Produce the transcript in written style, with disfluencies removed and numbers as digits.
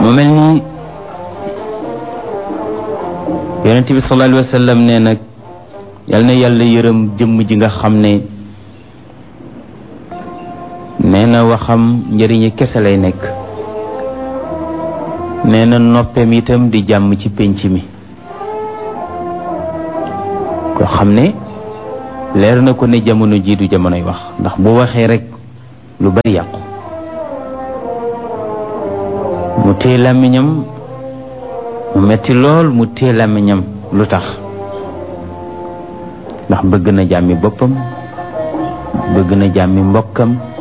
mu mel ni yonent bi sallallahu alayhi wa sallam ne nag yal na yàlla yërëm jëmm ji nga xam ne nee na waxam njëriñi kese lay nekk, nee na noppeem itam di jàmm ci pénc mi. koo xam ne leer na ko ne jamono jii du jamonoy wax, ndax bu waxee rek lu bari yàqu. mu téye làmmiñam, mu metti lool mu téye làmmiñam. lu tax? ndax bëgg na jàmmi boppam, bëgg na jàmmi mbokkam,